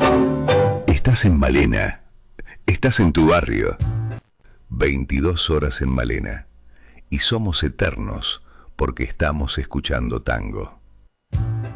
Estás en Malena. Estás en tu barrio. 22 horas en Malena. Y somos eternos porque estamos escuchando tango.